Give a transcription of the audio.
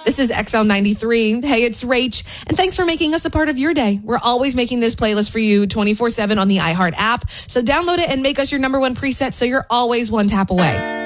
This is XL93. Hey, it's Rach, and thanks for making us a part of your day. We're always making this playlist for you 24/7 on the iHeart app. So download it and make us your number one preset so you're always one tap away.